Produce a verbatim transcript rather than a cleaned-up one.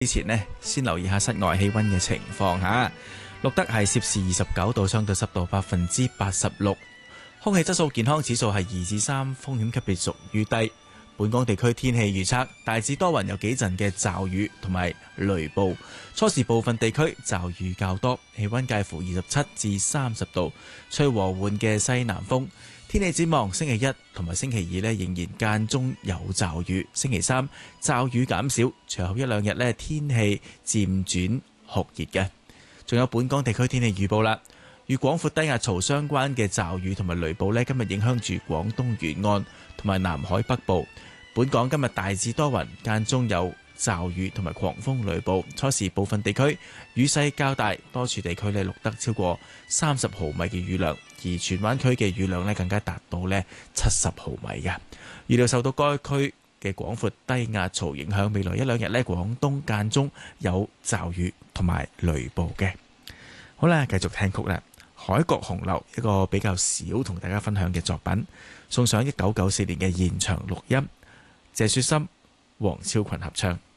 之前呢，先留意下室外氣溫嘅情況吓，錄得係攝氏二十九度，相對濕度百分之八十六，空氣質素健康指數係二至三，風險級別屬於低。本港地區天氣預測大致多雲，有幾陣嘅驟雨同埋雷暴，初時部分地區驟雨較多，氣溫介乎二十七至三十度，吹和緩嘅西南風。天氣展望星期一同埋星期二呢，仍然間中有驟雨，星期三驟雨減少，隨後一兩日呢，天氣漸轉酷熱嘅。仲有本港地區天氣預報啦，與廣闊低壓槽相關嘅驟雨同埋雷暴呢，今日影響住廣東沿岸同埋南海北部。本港今日大致多雲，間中有驟雨同埋狂風雷暴，初時部分地區雨勢較大，多處地區呢錄得超過三十毫米嘅雨量，而荃灣區嘅雨量呢更加達到呢七十毫米嘅。預料受到該區嘅廣闊低壓槽影響，未來一兩日呢廣東間中有驟雨同埋雷暴嘅。好啦，繼續聽曲啦，《海角紅樓》一個比較少同大家分享嘅作品，送上一九九四年嘅現場錄音，謝雪心、黃超群合唱。